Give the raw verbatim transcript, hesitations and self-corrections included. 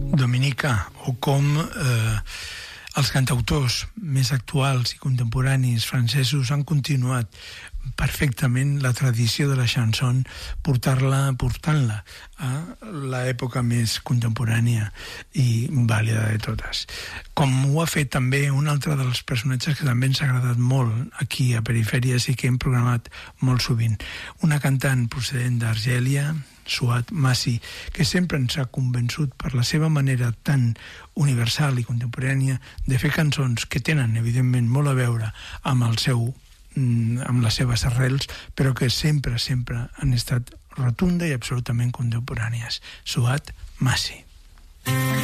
Dominica, o com eh, els cantautors més actuals i contemporanis francesos han continuat perfectament la tradició de la chanson, portar-la, portant-la a l'època més contemporània i vàlida de totes. Com ho ha fet també un altre dels personatges que també ens ha agradat molt aquí a Perifèries i que hem programat molt sovint. Una cantant procedent d'Argèlia, Souad Massi, que sempre ens ha convençut per la seva manera tan universal i contemporània de fer cançons que tenen, evidentment, molt a veure amb el seu amb les seves arrels, però que sempre, sempre han estat rotunda i absolutament contemporànies. Souad Massi.